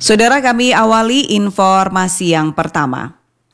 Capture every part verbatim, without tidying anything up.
Saudara, kami awali informasi yang pertama.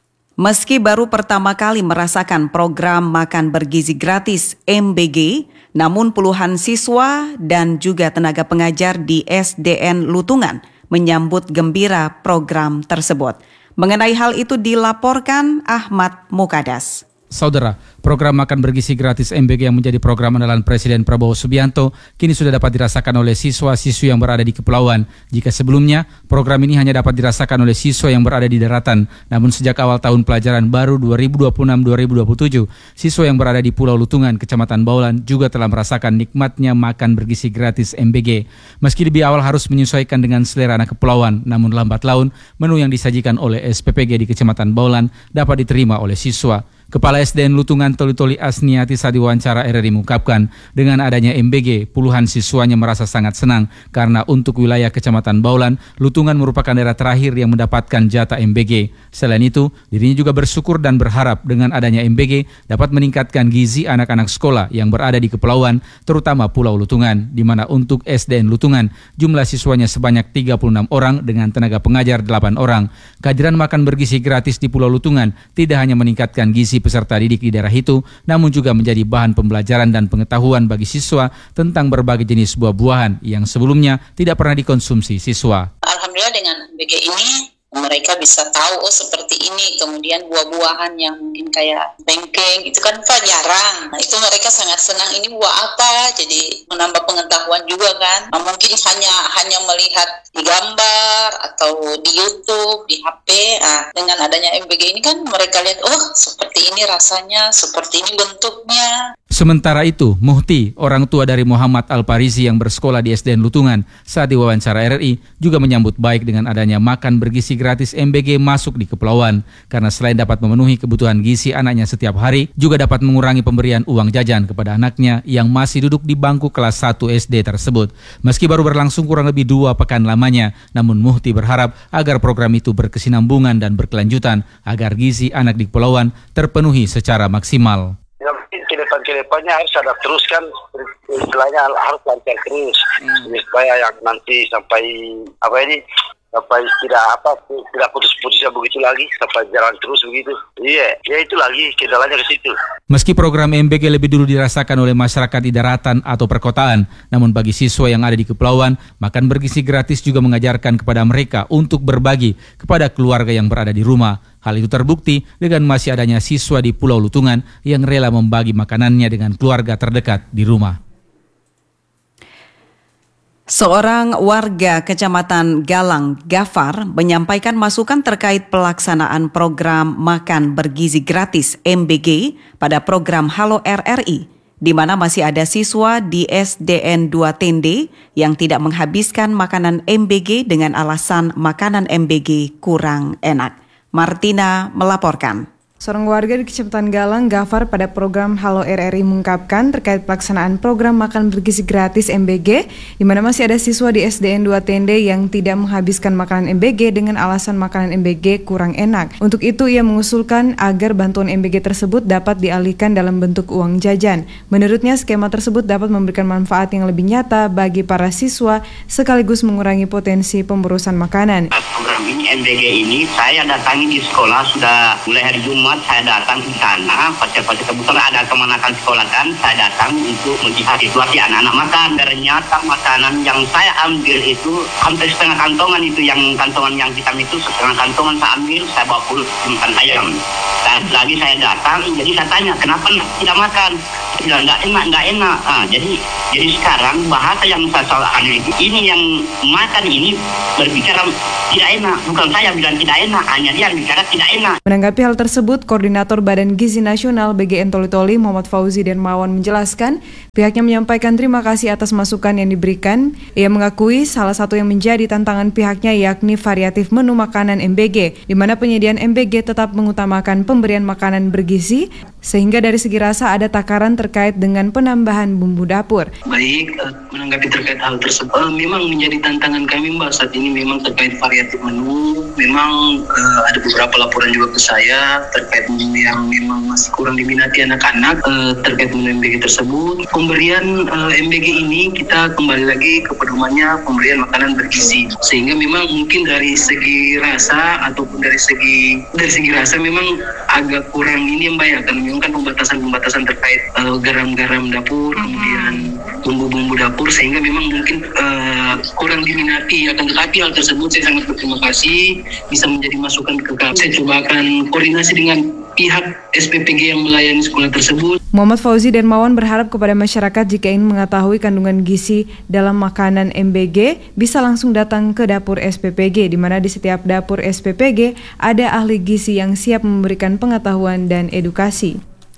Meski baru pertama kali merasakan program makan bergizi gratis M B G, namun puluhan siswa dan juga tenaga pengajar di S D N Lutungan menyambut gembira program tersebut. Mengenai hal itu dilaporkan Ahmad Mukadas. Saudara, program makan bergizi gratis M B G yang menjadi program andalan Presiden Prabowo Subianto kini sudah dapat dirasakan oleh siswa-siswi yang berada di kepulauan. Jika sebelumnya program ini hanya dapat dirasakan oleh siswa yang berada di daratan, namun sejak awal tahun pelajaran baru dua ribu dua puluh enam dua ribu dua puluh tujuh, siswa yang berada di Pulau Lutungan, Kecamatan Baulan juga telah merasakan nikmatnya makan bergizi gratis M B G. Meski lebih awal harus menyesuaikan dengan selera anak kepulauan, namun lambat laun menu yang disajikan oleh S P P G di Kecamatan Baulan dapat diterima oleh siswa. Kepala S D N Lutungan Toli-Toli Asniati saat diwawancara R R I mengungkapkan, dengan adanya M B G, puluhan siswanya merasa sangat senang karena untuk wilayah Kecamatan Baulan, Lutungan merupakan daerah terakhir yang mendapatkan jatah M B G. Selain itu, dirinya juga bersyukur dan berharap dengan adanya M B G dapat meningkatkan gizi anak-anak sekolah yang berada di kepulauan, terutama Pulau Lutungan, di mana untuk S D N Lutungan, jumlah siswanya sebanyak tiga puluh enam orang dengan tenaga pengajar delapan orang. Kehadiran makan bergizi gratis di Pulau Lutungan tidak hanya meningkatkan gizi peserta didik di daerah itu, namun juga menjadi bahan pembelajaran dan pengetahuan bagi siswa tentang berbagai jenis buah-buahan yang sebelumnya tidak pernah dikonsumsi siswa. Alhamdulillah dengan M B G ini mereka bisa tahu, oh seperti ini, kemudian buah-buahan yang mungkin kayak bengkeng, itu kan Pak jarang. Nah, itu mereka sangat senang, ini buah apa, jadi menambah pengetahuan juga kan. Nah, mungkin hanya hanya melihat di gambar atau di YouTube, di H P. Nah, dengan adanya M B G ini kan mereka lihat, oh seperti ini rasanya, seperti ini bentuknya. Sementara itu, Muhti, orang tua dari Muhammad Al-Parizi yang bersekolah di S D N Lutungan, saat diwawancara R R I juga menyambut baik dengan adanya makan bergizi gratis M B G masuk di kepulauan, karena selain dapat memenuhi kebutuhan gizi anaknya setiap hari, juga dapat mengurangi pemberian uang jajan kepada anaknya yang masih duduk di bangku kelas satu S D tersebut. Meski baru berlangsung kurang lebih dua pekan lamanya, namun Muhti berharap agar program itu berkesinambungan dan berkelanjutan agar gizi anak di kepulauan terpenuhi secara maksimal. Ke depan ke depannya harus ada terus kan, istilahnya harus lancar terus hmm. supaya yang nanti sampai apa ini sampai tidak apa tidak putus-putusnya begitu lagi, sampai jalan terus begitu. Iya, ya itu lagi kendalanya ke situ. Meski program M B G lebih dulu dirasakan oleh masyarakat di daratan atau perkotaan, namun bagi siswa yang ada di kepulauan, makan bergizi gratis juga mengajarkan kepada mereka untuk berbagi kepada keluarga yang berada di rumah. Hal itu terbukti dengan masih adanya siswa di Pulau Lutungan yang rela membagi makanannya dengan keluarga terdekat di rumah. Seorang warga Kecamatan Galang, Gafar, menyampaikan masukan terkait pelaksanaan program makan bergizi gratis M B G pada program Halo R R I, di mana masih ada siswa di S D N dua Tende yang tidak menghabiskan makanan M B G dengan alasan makanan M B G kurang enak. Martina melaporkan. Seorang warga di Kecamatan Galang, Gafar, pada program Halo R R I mengungkapkan terkait pelaksanaan program makan bergizi gratis M B G, di mana masih ada siswa di S D N dua Tende yang tidak menghabiskan makanan M B G dengan alasan makanan M B G kurang enak. Untuk itu, ia mengusulkan agar bantuan M B G tersebut dapat dialihkan dalam bentuk uang jajan. Menurutnya, skema tersebut dapat memberikan manfaat yang lebih nyata bagi para siswa, sekaligus mengurangi potensi pemborosan makanan. Program ini M B G ini saya datangi di sekolah sudah mulai hari Jumat. Saya datang ke sana, pas-pas kebetulan ada kemanakan sekolah kan, saya datang untuk melihat situasi anak-anak makan. Ternyata makanan yang saya ambil itu hampir setengah kantongan, itu yang kantongan yang hitam itu setengah kantongan saya ambil, saya bawa pulang makan ayam. Dan lagi saya datang, jadi saya tanya kenapa tidak makan? Tidak, nggak enak, nggak enak. Ah, jadi jadi sekarang bahasa yang saya salah ini yang makan ini berbicara tidak enak, bukan saya bilang tidak enak, hanya dia yang bicara tidak enak. Menanggapi hal tersebut, Koordinator Badan Gizi Nasional B G N Toli-Toli Muhammad Fauzi Darmawan menjelaskan, pihaknya menyampaikan terima kasih atas masukan yang diberikan. Ia mengakui salah satu yang menjadi tantangan pihaknya yakni variatif menu makanan M B G, di mana penyediaan M B G tetap mengutamakan pemberian makanan bergizi, sehingga dari segi rasa ada takaran terkait terkait dengan penambahan bumbu dapur. Baik, menanggapi terkait hal tersebut, memang menjadi tantangan kami Mbak saat ini memang terkait variatif menu. Memang uh, ada beberapa laporan juga ke saya terkait menu yang memang masih kurang diminati anak-anak uh, terkait menu M B G tersebut. Pemberian uh, M B G ini kita kembali lagi ke pedomannya pemberian makanan bergizi, sehingga memang mungkin dari segi rasa ataupun dari segi dari segi rasa memang agak kurang ini Mbak ya, karena memang kan pembatasan-pembatasan terkait uh, garam-garam dapur, kemudian bumbu-bumbu dapur, sehingga memang mungkin uh, kurang diminati. Akan tetapi hal tersebut saya sangat berterima kasih bisa menjadi masukan ke kami. Saya coba akan koordinasi dengan pihak S P P G yang melayani sekolah tersebut. Muhammad Fauzi Darmawan berharap kepada masyarakat jika ingin mengetahui kandungan gizi dalam makanan M B G bisa langsung datang ke dapur S P P G, di mana di setiap dapur S P P G ada ahli gizi yang siap memberikan pengetahuan dan edukasi.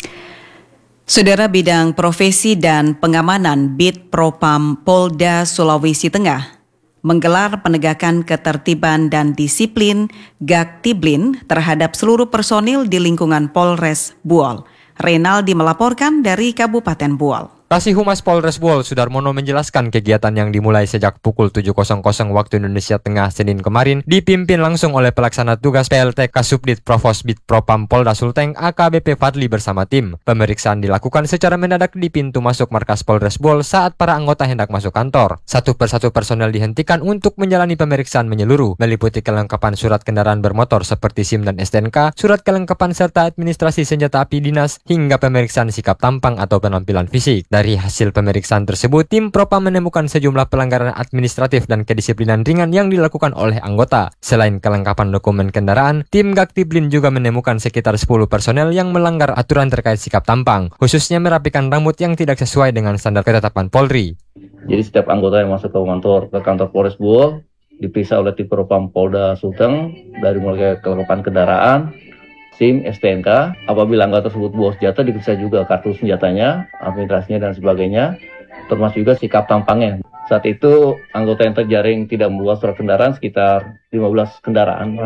Saudara, Bidang Profesi dan Pengamanan Bid Propam Polda Sulawesi Tengah menggelar penegakan ketertiban dan disiplin Gaktiblin terhadap seluruh personil di lingkungan Polres Buol. Renaldi melaporkan dari Kabupaten Buol. Kasih Humas Polres Buol Sudarmono menjelaskan kegiatan yang dimulai sejak pukul tujuh waktu Indonesia Tengah Senin kemarin dipimpin langsung oleh pelaksana tugas P L T Kasubdit Provos Bid Propam Polda Sulteng A K B P Fadli bersama tim. Pemeriksaan dilakukan secara mendadak di pintu masuk markas Polres Buol saat para anggota hendak masuk kantor. Satu persatu personel dihentikan untuk menjalani pemeriksaan menyeluruh, meliputi kelengkapan surat kendaraan bermotor seperti SIM dan S T N K, surat kelengkapan serta administrasi senjata api dinas, hingga pemeriksaan sikap tampang atau penampilan fisik. Dari hasil pemeriksaan tersebut, tim Propam menemukan sejumlah pelanggaran administratif dan kedisiplinan ringan yang dilakukan oleh anggota. Selain kelengkapan dokumen kendaraan, tim Gaktiblin juga menemukan sekitar sepuluh personel yang melanggar aturan terkait sikap tampang, khususnya merapikan rambut yang tidak sesuai dengan standar ketetapan Polri. Jadi setiap anggota yang masuk ke kantor ke kantor Polres Buol diperiksa oleh tim Propam Polda Sulteng dari mulai kelengkapan kendaraan, SIM, S T N K. Apabila anggota tersebut bawa senjata, diperiksa juga kartu senjatanya, administrasinya dan sebagainya, termasuk juga sikap tampangnya. Saat itu anggota yang terjaring tidak membawa surat kendaraan sekitar lima belas kendaraan.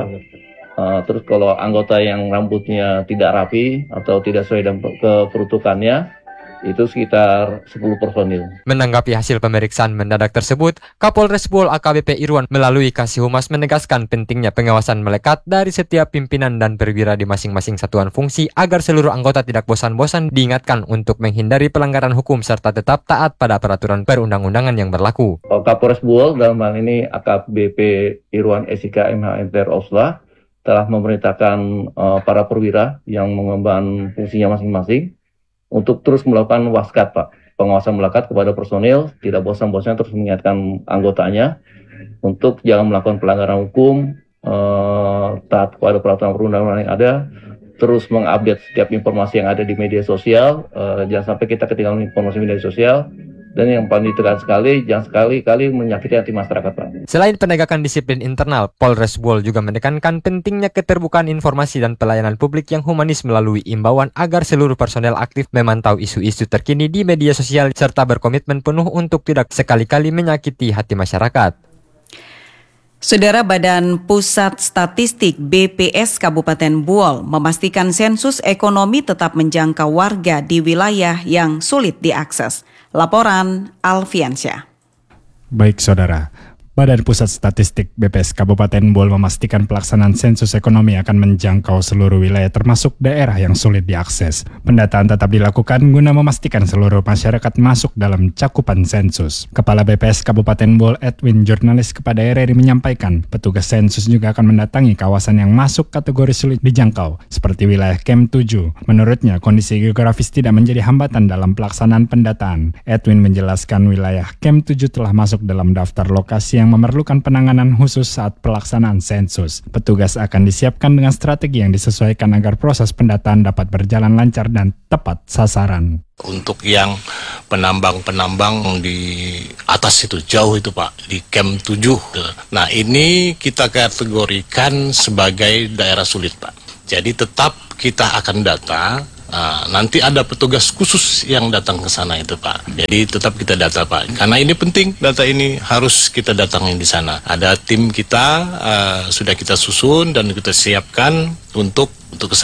Uh, terus kalau anggota yang rambutnya tidak rapi atau tidak sesuai dengan keperuntukannya, itu sekitar sepuluh personil. Menanggapi hasil pemeriksaan mendadak tersebut, Kapolres Buol A K B P Irwan melalui Kasih Humas menegaskan pentingnya pengawasan melekat dari setiap pimpinan dan perwira di masing-masing satuan fungsi agar seluruh anggota tidak bosan-bosan diingatkan untuk menghindari pelanggaran hukum serta tetap taat pada peraturan perundang-undangan yang berlaku. Kapolres Buol dalam hal ini A K B P Irwan S I K M H M T R Osla telah memerintahkan uh, para perwira yang mengemban fungsinya masing-masing untuk terus melakukan waskat, Pak. Pengawasan melekat kepada personil, tidak bosan-bosan terus mengingatkan anggotanya untuk jangan melakukan pelanggaran hukum, eh, taat kepada peraturan perundang-undangan yang ada, terus mengupdate setiap informasi yang ada di media sosial, eh, jangan sampai kita ketinggalan informasi media sosial. Dan yang paling ditekan sekali, jangan sekali-kali menyakiti hati masyarakat, Pak. Selain penegakan disiplin internal, Polres Buol juga menekankan pentingnya keterbukaan informasi dan pelayanan publik yang humanis melalui imbauan agar seluruh personel aktif memantau isu-isu terkini di media sosial serta berkomitmen penuh untuk tidak sekali-kali menyakiti hati masyarakat. Saudara, Badan Pusat Statistik B P S Kabupaten Buol memastikan sensus ekonomi tetap menjangkau warga di wilayah yang sulit diakses. Laporan Alfiansyah. Baik saudara, Badan Pusat Statistik B P S Kabupaten Buol memastikan pelaksanaan sensus ekonomi akan menjangkau seluruh wilayah termasuk daerah yang sulit diakses. Pendataan tetap dilakukan guna memastikan seluruh masyarakat masuk dalam cakupan sensus. Kepala B P S Kabupaten Buol Edwin jurnalis kepada R R I menyampaikan, petugas sensus juga akan mendatangi kawasan yang masuk kategori sulit dijangkau, seperti wilayah Kem tujuh. Menurutnya, kondisi geografis tidak menjadi hambatan dalam pelaksanaan pendataan. Edwin menjelaskan wilayah Kem tujuh telah masuk dalam daftar lokasi yang memerlukan penanganan khusus saat pelaksanaan sensus. Petugas akan disiapkan dengan strategi yang disesuaikan agar proses pendataan dapat berjalan lancar dan tepat sasaran. Untuk yang penambang-penambang di atas itu, jauh itu Pak, di Kem tujuh. Nah ini kita kategorikan sebagai daerah sulit Pak. Jadi tetap kita akan data. Nah, nanti ada petugas khusus yang datang ke sana itu Pak. Jadi tetap kita data Pak. Karena ini penting, data ini harus kita datangin di sana. Ada tim kita uh, sudah kita susun dan kita siapkan untuk untuk ke sana.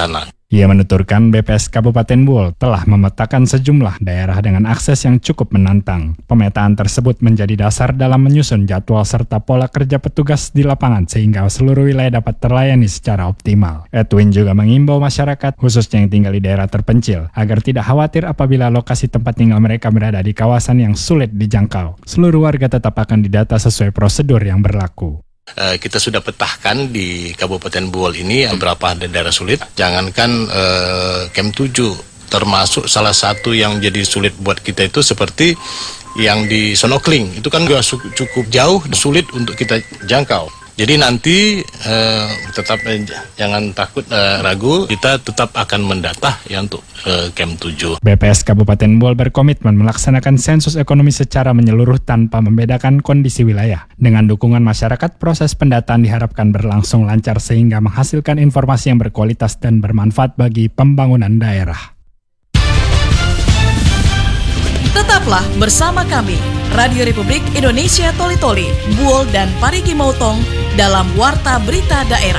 Ia menuturkan B P S Kabupaten Buol telah memetakan sejumlah daerah dengan akses yang cukup menantang. Pemetaan tersebut menjadi dasar dalam menyusun jadwal serta pola kerja petugas di lapangan sehingga seluruh wilayah dapat terlayani secara optimal. Edwin juga mengimbau masyarakat, khususnya yang tinggal di daerah terpencil, agar tidak khawatir apabila lokasi tempat tinggal mereka berada di kawasan yang sulit dijangkau. Seluruh warga tetap akan didata sesuai prosedur yang berlaku. Uh, kita sudah petahkan di Kabupaten Buol ini beberapa daerah sulit. Jangankan uh, Kem tujuh, termasuk salah satu yang jadi sulit buat kita itu seperti yang di Sonokling. Itu kan juga cukup jauh, sulit untuk kita jangkau. Jadi nanti eh, tetap eh, jangan takut eh, ragu, kita tetap akan mendata ya untuk eh, Kem tujuh. B P S Kabupaten Buol berkomitmen melaksanakan sensus ekonomi secara menyeluruh tanpa membedakan kondisi wilayah. Dengan dukungan masyarakat, proses pendataan diharapkan berlangsung lancar sehingga menghasilkan informasi yang berkualitas dan bermanfaat bagi pembangunan daerah. Tetaplah bersama kami, Radio Republik Indonesia Toli-Toli, Buol dan Parigi Motong dalam Warta Berita Daerah.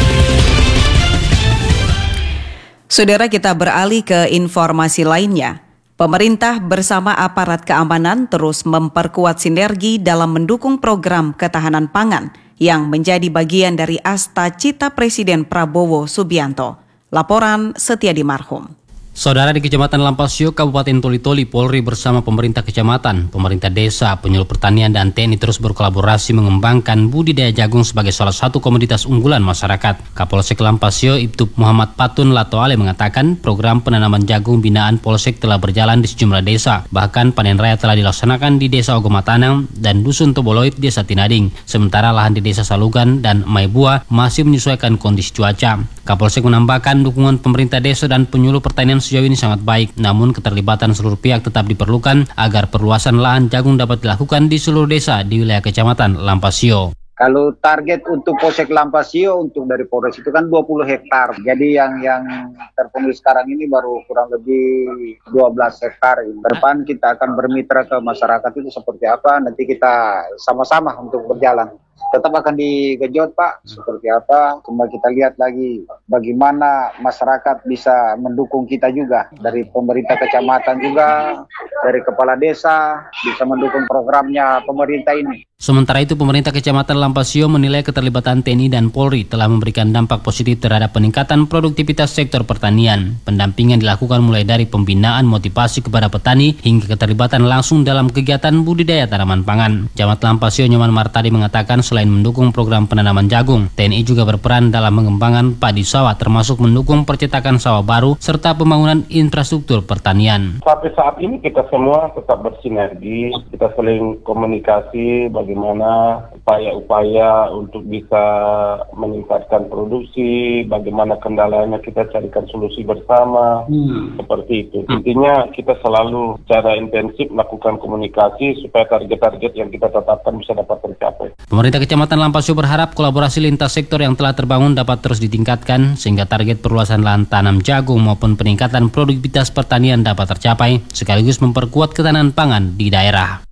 Saudara, kita beralih ke informasi lainnya. Pemerintah bersama aparat keamanan terus memperkuat sinergi dalam mendukung program ketahanan pangan yang menjadi bagian dari Asta Cita Presiden Prabowo Subianto. Laporan Setiadi Marhum. Saudara, di Kecamatan Lampasio, Kabupaten Toli-Toli, Polri bersama pemerintah kecamatan, pemerintah desa, penyuluh pertanian, dan T N I terus berkolaborasi mengembangkan budidaya jagung sebagai salah satu komoditas unggulan masyarakat. Kapolsek Lampasio, Ibtu Muhammad Patun Latoale mengatakan program penanaman jagung binaan Polsek telah berjalan di sejumlah desa. Bahkan panen raya telah dilaksanakan di Desa Ogomatanang dan Dusun Toboloid, Desa Tinading. Sementara lahan di Desa Salugan dan Maibua masih menyesuaikan kondisi cuaca. Kapolsek menambahkan dukungan pemerintah desa dan penyuluh pertanian sejauh ini sangat baik, namun keterlibatan seluruh pihak tetap diperlukan agar perluasan lahan jagung dapat dilakukan di seluruh desa di wilayah Kecamatan Lampasio. Kalau target untuk Polsek Lampasio untuk dari Polres itu kan dua puluh hektar. Jadi yang yang terpenuhi sekarang ini baru kurang lebih dua belas hektar. Depan kita akan bermitra ke masyarakat itu seperti apa, nanti kita sama-sama untuk berjalan. Tetap akan digejot Pak, seperti apa, cuma kita lihat lagi bagaimana masyarakat bisa mendukung kita juga. Dari pemerintah kecamatan juga, dari kepala desa, bisa mendukung programnya pemerintah ini. Sementara itu, pemerintah Kecamatan Lampasio menilai keterlibatan T N I dan Polri telah memberikan dampak positif terhadap peningkatan produktivitas sektor pertanian. Pendampingan dilakukan mulai dari pembinaan motivasi kepada petani hingga keterlibatan langsung dalam kegiatan budidaya tanaman pangan. Camat Lampasio Nyoman Martadi mengatakan selain mendukung program penanaman jagung, T N I juga berperan dalam mengembangkan padi sawah termasuk mendukung percetakan sawah baru serta pembangunan infrastruktur pertanian. Sampai saat ini kita semua tetap bersinergi, kita saling komunikasi bagaimana upaya-upaya untuk bisa meningkatkan produksi, bagaimana kendalanya kita carikan solusi bersama, hmm. seperti itu. Intinya kita selalu secara intensif melakukan komunikasi supaya target-target yang kita tetapkan bisa dapat tercapai. Pemerintah Kecamatan Lampasio berharap kolaborasi lintas sektor yang telah terbangun dapat terus ditingkatkan sehingga target perluasan lahan tanam jagung maupun peningkatan produktivitas pertanian dapat tercapai sekaligus memperkuat ketahanan pangan di daerah.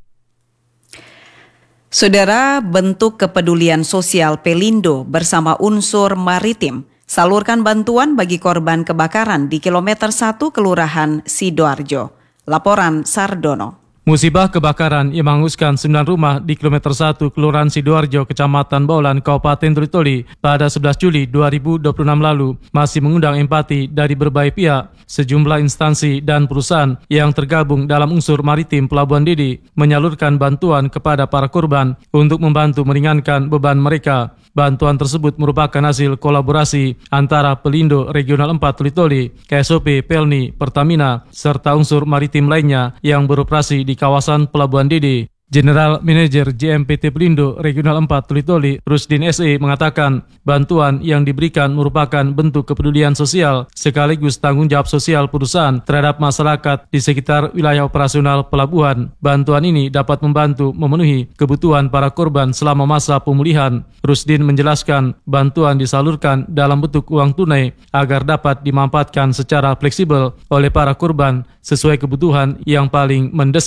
Saudara, bentuk kepedulian sosial Pelindo bersama unsur maritim salurkan bantuan bagi korban kebakaran di kilometer satu Kelurahan Sidoarjo. Laporan Sardono. Musibah kebakaran yang menghanguskan sembilan rumah di kilometer satu Kelurahan Sidoarjo, Kecamatan Baulan, Kabupaten Toli-Toli pada sebelas Juli dua ribu dua puluh enam lalu masih mengundang empati dari berbagai pihak. Sejumlah instansi dan perusahaan yang tergabung dalam unsur maritim Pelabuhan Didi menyalurkan bantuan kepada para korban untuk membantu meringankan beban mereka. Bantuan tersebut merupakan hasil kolaborasi antara Pelindo Regional empat Toli-Toli, K S O P, Pelni, Pertamina, serta unsur maritim lainnya yang beroperasi di kawasan Pelabuhan Didi. General Manager J M P T Pelindo Regional empat Toli-Toli, Rusdin S E mengatakan bantuan yang diberikan merupakan bentuk kepedulian sosial sekaligus tanggung jawab sosial perusahaan terhadap masyarakat di sekitar wilayah operasional pelabuhan. Bantuan ini dapat membantu memenuhi kebutuhan para korban selama masa pemulihan. Rusdin menjelaskan bantuan disalurkan dalam bentuk uang tunai agar dapat dimanfaatkan secara fleksibel oleh para korban sesuai kebutuhan yang paling mendesak.